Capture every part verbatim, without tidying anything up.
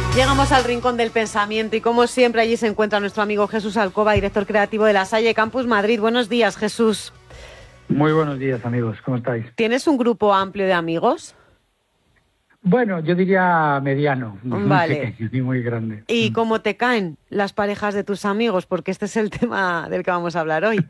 Llegamos al rincón del pensamiento y como siempre allí se encuentra nuestro amigo Jesús Alcoba, director creativo de La Salle Campus Madrid. Buenos días, Jesús. Muy buenos días, amigos. ¿Cómo estáis? ¿Tienes un grupo amplio de amigos? Bueno, yo diría mediano, Vale. Muy pequeño ni muy grande. ¿Y cómo te caen las parejas de tus amigos? Porque este es el tema del que vamos a hablar hoy.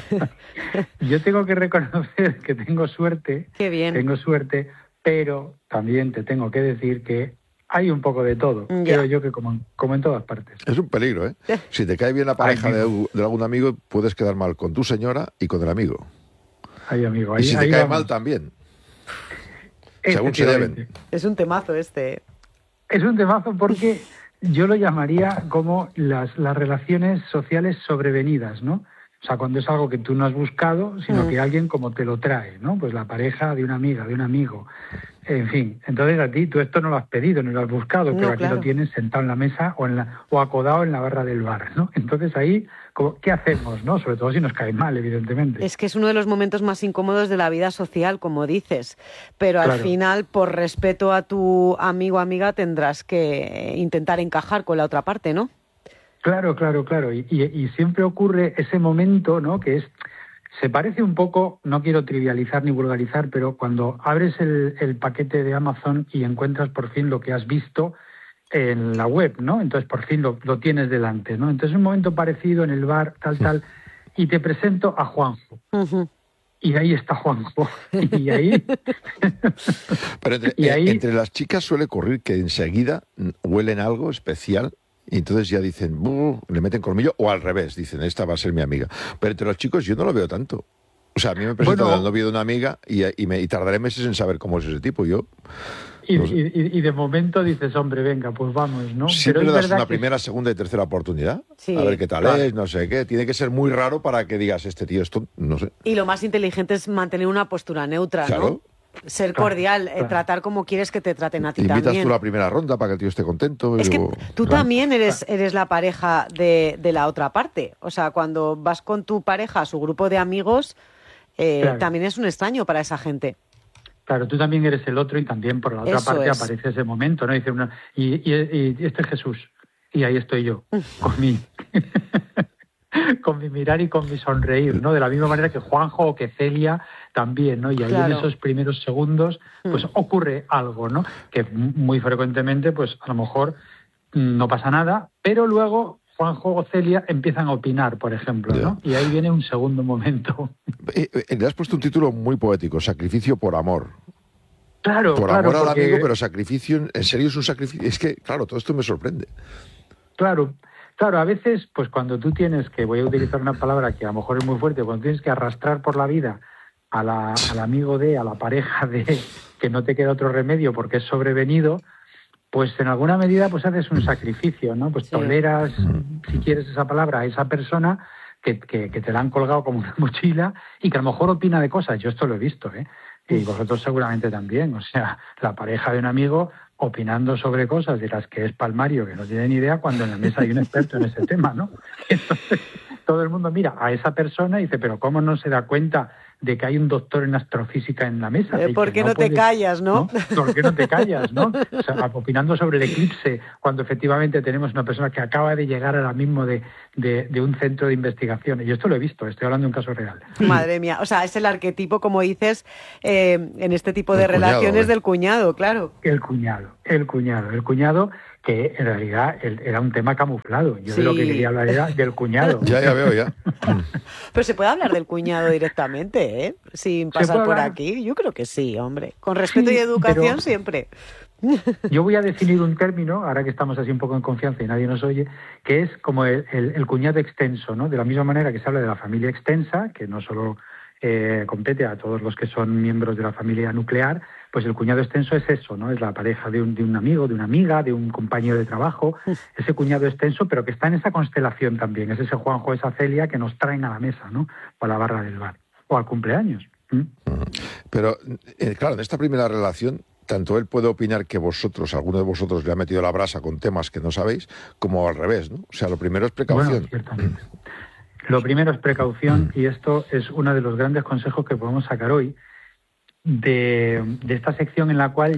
Yo tengo que reconocer que tengo suerte. Qué bien. Tengo suerte, pero también te tengo que decir que hay un poco de todo. Ya. Creo yo que como, como en todas partes. Es un peligro, ¿eh? Si te cae bien la pareja de, de algún amigo, puedes quedar mal con tu señora y con el amigo. Ay, amigo, ahí, Y si te ahí cae vamos. mal también. Según se deben. Es un temazo este. Es un temazo porque yo lo llamaría como las, las relaciones sociales sobrevenidas, ¿no? O sea, cuando es algo que tú no has buscado, sino Mm. que alguien como te lo trae, ¿no? Pues la pareja de una amiga, de un amigo, en fin. Entonces a ti, tú esto no lo has pedido, ni lo has buscado, No, pero aquí claro. lo tienes sentado en la mesa o, en la, o acodado en la barra del bar, ¿no? Entonces ahí, como, ¿qué hacemos, no? Sobre todo si nos cae mal, evidentemente. Es que es uno de los momentos más incómodos de la vida social, como dices. Pero al Claro. final, por respeto a tu amigo o amiga, tendrás que intentar encajar con la otra parte, ¿no? Claro, claro, claro. Y, y, y siempre ocurre ese momento, ¿no? Que es, se parece un poco, no quiero trivializar ni vulgarizar, pero cuando abres el, el paquete de Amazon y encuentras por fin lo que has visto en la web, ¿no? Entonces por fin lo, lo tienes delante, ¿no? Entonces un momento parecido en el bar, tal, tal, y te presento a Juanjo. Ujú. Y ahí está Juanjo. Y ahí... Pero entre, Y ahí- eh, entre las chicas suele ocurrir que enseguida mm, huelen algo especial y entonces ya dicen, "Buh", le meten colmillo, o al revés, dicen, esta va a ser mi amiga. Pero entre los chicos yo no lo veo tanto. O sea, a mí me presentan Bueno. al novio de una amiga y, y, me, y tardaré meses en saber cómo es ese tipo. Yo Y, No sé. y- y de momento dices, hombre, venga, pues vamos, ¿no? siempre Pero le es das verdad una que- primera, segunda y tercera oportunidad. Sí. A ver qué tal Claro. es, no sé qué. Tiene que ser muy raro para que digas, este tío, esto, no sé. Y lo más inteligente es mantener una postura neutra, Claro. ¿no? Ser Claro, cordial, eh, claro. tratar como quieres que te traten a ti Invitas también. tú la primera ronda para que el tío esté contento. y Es que luego- tú Claro. también eres, eres la pareja de, de la otra parte. O sea, cuando vas con tu pareja a su grupo de amigos, eh, Claro. también es un extraño para esa gente. Claro, tú también eres el otro y también por la otra Eso parte es. aparece ese momento, ¿no? Dice una, y, y, y este es Jesús, y ahí estoy yo, con mi, con mi mirar y con mi sonreír, ¿no? De la misma manera que Juanjo o que Celia también, ¿no? Y ahí Claro. en esos primeros segundos, pues Mm. ocurre algo, ¿no? Que muy frecuentemente, pues a lo mejor mm, no pasa nada, pero luego Juanjo o Celia empiezan a opinar, por ejemplo, ¿no? Y ahí viene un segundo momento. Eh, eh, le has puesto un título muy poético, Sacrificio por amor. Claro, Por claro, amor al porque- amigo, pero sacrificio, en serio es un sacrificio. Es que, claro, todo esto me sorprende. Claro, claro, a veces, pues cuando tú tienes que, voy a utilizar una palabra que a lo mejor es muy fuerte, cuando tienes que arrastrar por la vida a la, al amigo de, a la pareja de, que no te queda otro remedio porque es sobrevenido, pues en alguna medida pues haces un sacrificio, ¿no? Pues Sí. toleras, si quieres esa palabra, a esa persona que, que, que te la han colgado como una mochila y que a lo mejor opina de cosas. Yo esto lo he visto, ¿eh? Y vosotros seguramente también. O sea, la pareja de un amigo opinando sobre cosas de las que es palmario, que no tiene ni idea, cuando en la mesa hay un experto en ese tema, ¿no? Entonces, todo el mundo mira a esa persona y dice, pero ¿cómo no se da cuenta de que hay un doctor en astrofísica en la mesa? Eh, Y ¿por que qué no te puedes- callas, no? ¿Por qué no te callas, no? O sea, opinando sobre el eclipse, cuando efectivamente tenemos una persona que acaba de llegar ahora mismo de, de, de un centro de investigación. Y esto lo he visto, estoy hablando de un caso real. Madre mía, o sea, es el arquetipo, como dices, eh, en este tipo de El cuñado, relaciones ¿eh? del cuñado, claro. El cuñado, el cuñado, el cuñado que en realidad el- era un tema camuflado. Yo de lo que Sí. quería hablar era del cuñado. Ya, ya veo, ya. Pero se puede hablar del cuñado directamente, ¿eh? Sin ¿Se pasar puede por hablar? aquí. Yo creo que sí, hombre. Con respeto Sí, y educación pero- siempre. Yo voy a definir un término, ahora que estamos así un poco en confianza y nadie nos oye, que es como el, el- el cuñado extenso, ¿no? De la misma manera que se habla de la familia extensa, que no solo eh, compete a todos los que son miembros de la familia nuclear, pues el cuñado extenso es eso, ¿no? Es la pareja de un, de un amigo, de una amiga, de un compañero de trabajo, ese cuñado extenso, pero que está en esa constelación también, es ese Juanjo, esa Celia que nos traen a la mesa, ¿no? O a la barra del bar, o al cumpleaños. ¿Mm? Pero, eh, claro, en esta primera relación, tanto él puede opinar que vosotros, alguno de vosotros le ha metido la brasa con temas que no sabéis, como al revés, ¿no? O sea, lo primero es precaución. Bueno, ciertamente. Lo primero es precaución y esto es uno de los grandes consejos que podemos sacar hoy de, de esta sección en la cual yo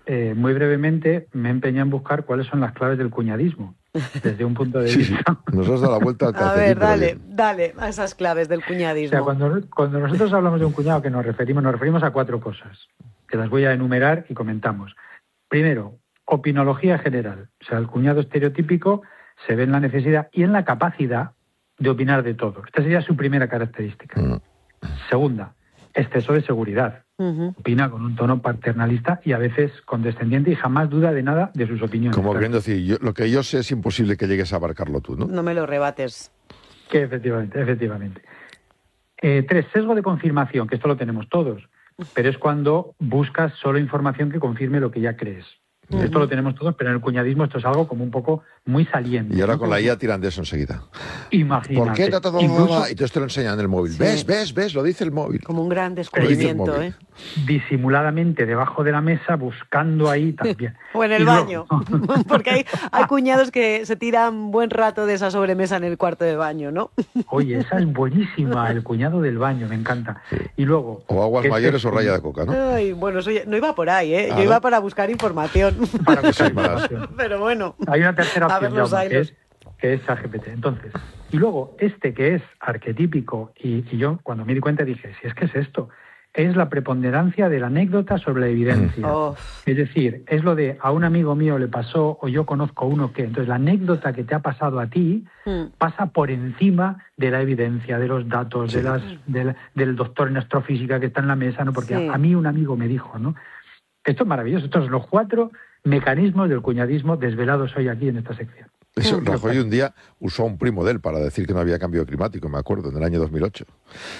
eh, muy brevemente, me he empeñado en buscar cuáles son las claves del cuñadismo, desde un punto de Sí, sí. vista... Nos has dado la vuelta al A calcetín, ver, pero dale, bien. dale a esas claves del O cuñadismo. sea, cuando, cuando nosotros hablamos de un cuñado, que nos referimos, nos referimos a cuatro cosas, que las voy a enumerar y comentamos. Primero, opinología general. O sea, el cuñado estereotípico se ve en la necesidad y en la capacidad de opinar de todo. Esta sería su primera característica. Mm. Segunda, exceso de seguridad. Ujú. Opina con un tono paternalista y a veces condescendiente y jamás duda de nada de sus opiniones. Como Claro. queriendo decir, yo- lo que yo sé es imposible que llegues a abarcarlo tú, ¿no? No me lo rebates. Que efectivamente, efectivamente. Eh, tres, sesgo de confirmación, que esto lo tenemos todos, pero es cuando buscas solo información que confirme lo que ya crees. Ujú. Esto lo tenemos todos, pero en el cuñadismo esto es algo como un poco muy saliente. Y ahora ¿no? con la I A tiran de eso enseguida. Imagínate. ¿Por qué? Ta, ta, ta, ta, Incluso ta, y entonces te lo enseñan en el móvil. Sí. ¿Ves? ¿Ves? ¿Ves? Lo dice el móvil. Como un gran Lo dice descubrimiento, el ¿eh? móvil. disimuladamente debajo de la mesa, buscando ahí también. O en el Y baño. luego- Porque hay, hay cuñados que se tiran buen rato de esa sobremesa en el cuarto de baño, ¿no? Oye, esa es buenísima, el cuñado del baño, me encanta. Y luego... O aguas ¿qué es mayores o esto? raya de coca, ¿no? Ay, bueno, eso ya- no iba por ahí, ¿eh? Ah, Yo iba ¿no? para buscar información. Para buscar Sí, más. información. Pero bueno. Hay una tercera A opción, ver los Jaume, que hilos. es, que es ChatGPT. Entonces, y luego este que es arquetípico, y, y yo cuando me di cuenta dije, si es que es esto, es la preponderancia de la anécdota sobre la evidencia. Oh, Es decir, es lo de a un amigo mío le pasó o yo conozco uno que. Entonces, la anécdota que te ha pasado a ti mm. pasa por encima de la evidencia, de los datos, Sí. de las, del, del doctor en astrofísica que está en la mesa, ¿no? Porque Sí. a, a mí un amigo me dijo, ¿no? Esto es maravilloso. Estos son los cuatro mecanismos del cuñadismo desvelados hoy aquí en esta sección. Eso, Mm. Rajoy un día usó a un primo de él para decir que no había cambio climático, me acuerdo, en el año dos mil ocho.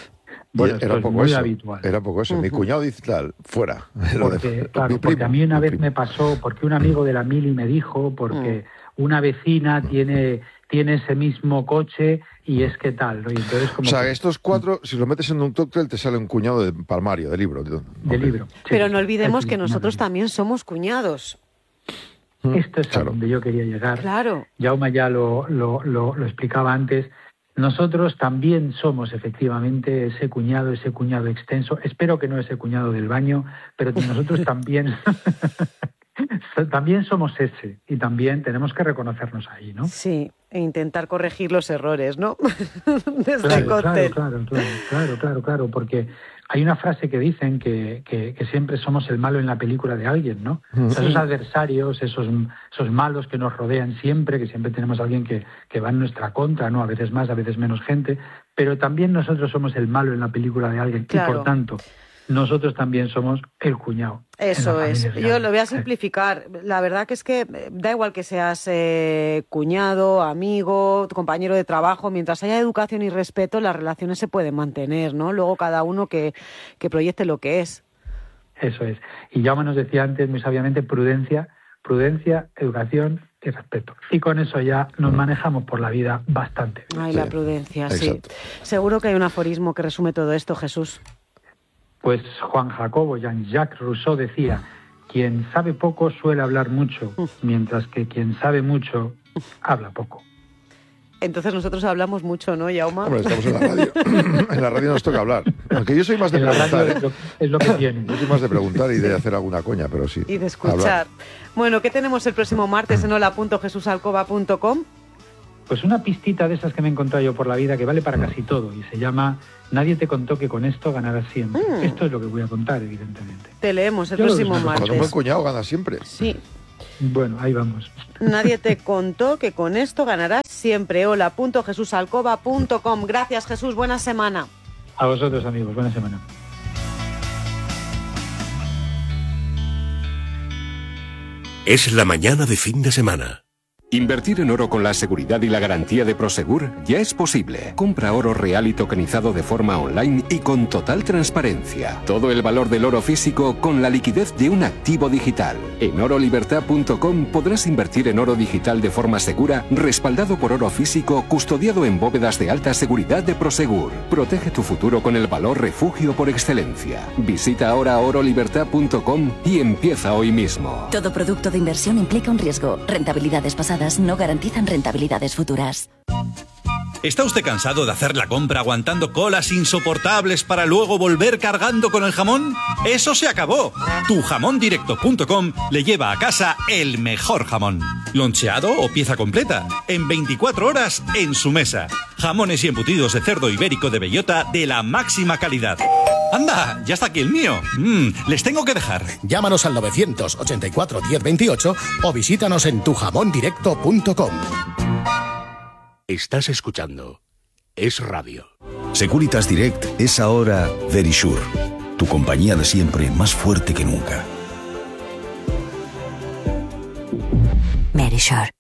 Y Bueno, era esto un es poco muy eso. habitual. Era un poco eso. Mi Ujú. cuñado dice tal, fuera. Lo de- Porque, mi claro, porque primo, a mí una mi vez primo. me pasó, porque un amigo de la mili me dijo, porque una vecina tiene, tiene ese mismo coche y es que tal, ¿no? Y entonces O como sea, que- estos cuatro, si los metes en un cóctel, te sale un cuñado de palmario, de libro. de Ok. libro. Sí, Pero sí, no olvidemos sí, que sí, nosotros sí. también somos cuñados. Mm, Esto es claro. a donde yo quería llegar. Claro. Jaume ya lo, lo, lo, lo explicaba antes. Nosotros también somos efectivamente ese cuñado, ese cuñado extenso. Espero que no ese cuñado del baño, pero nosotros también, también somos ese y también tenemos que reconocernos ahí, ¿no? Sí, e intentar corregir los errores, ¿no? De este Claro, cóctel. claro, claro, claro, claro, claro, claro, porque hay una frase que dicen que, que, que siempre somos el malo en la película de alguien, ¿no? Mm. O sea, Sí. esos adversarios, esos, esos malos que nos rodean siempre, que siempre tenemos a alguien que, que va en nuestra contra, ¿no? A veces más, a veces menos gente, pero también nosotros somos el malo en la película de alguien Claro. y por tanto nosotros también somos el cuñado. en Eso la es. familia Yo real. lo voy a Sí. simplificar. La verdad que es que eh, da igual que seas eh, cuñado, amigo, compañero de trabajo, mientras haya educación y respeto, las relaciones se pueden mantener, ¿no? Luego cada uno que, que proyecte lo que es. Eso es. Y Jaume nos decía antes muy sabiamente prudencia, prudencia, educación y respeto. Y con eso ya nos manejamos por la vida bastante bien. Ay, Sí. la prudencia, sí. Exacto. Seguro que hay un aforismo que resume todo esto, Jesús. Pues Juan Jacobo, Jean-Jacques Rousseau decía, quien sabe poco suele hablar mucho, mientras que quien sabe mucho habla poco. Entonces nosotros hablamos mucho, ¿no, Jaume? Hombre, estamos en la radio. En la radio nos toca hablar. Aunque yo soy más de En la radio preguntar, es ¿eh? lo, es lo que tiene. Yo soy más de preguntar y de hacer alguna coña, pero sí. Y de escuchar. Hablar. Bueno, ¿qué tenemos el próximo martes en hola punto jesús alcoba punto com? Pues una pistita de esas que me he encontrado yo por la vida que vale para casi todo y se llama Nadie te contó que con esto ganarás siempre. Mm. Esto es lo que voy a contar, evidentemente. Te leemos el Yo lo próximo desconozco. Con un buen martes. cuñado gana siempre. Sí. Bueno, ahí vamos. Nadie te contó que con esto ganarás siempre. hola punto jesús alcoba punto com. Gracias, Jesús. Buena semana. A vosotros, amigos. Buena semana. Es la mañana de fin de semana. Invertir en oro con la seguridad y la garantía de Prosegur ya es posible. Compra oro real y tokenizado de forma online y con total transparencia. Todo el valor del oro físico con la liquidez de un activo digital. En oro libertad punto com podrás invertir en oro digital de forma segura, respaldado por oro físico, custodiado en bóvedas de alta seguridad de Prosegur. Protege tu futuro con el valor refugio por excelencia. Visita ahora oro libertad punto com y empieza hoy mismo. Todo producto de inversión implica un riesgo. Rentabilidades pasadas no garantizan rentabilidades futuras. ¿Está usted cansado de hacer la compra aguantando colas insoportables para luego volver cargando con el jamón? ¡Eso se acabó! tu jamón directo punto com le lleva a casa el mejor jamón. Loncheado o pieza completa, en veinticuatro horas en su mesa. Jamones y embutidos de cerdo ibérico de bellota de la máxima calidad. ¡Anda! ¡Ya está aquí el mío! Mm, les tengo que dejar. Llámanos al novecientos ochenta y cuatro diez veintiocho o visítanos en tu jamón directo punto com. Estás escuchando Es Radio. Securitas Direct es ahora Verisure, tu compañía de siempre más fuerte que nunca. Verisure.